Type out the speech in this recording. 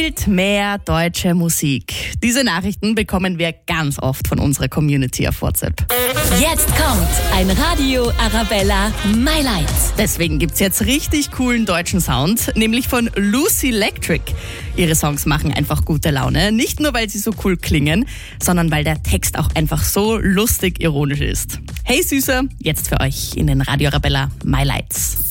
Spielt mehr deutsche Musik. Diese Nachrichten bekommen wir ganz oft von unserer Community auf WhatsApp. Jetzt kommt ein Radio Arabella My Lights. Deswegen gibt's jetzt richtig coolen deutschen Sound, nämlich von Lucy Electric. Ihre Songs machen einfach gute Laune, nicht nur weil sie so cool klingen, sondern weil der Text auch einfach so lustig ironisch ist. Hey Süßer, jetzt für euch in den Radio Arabella My Lights.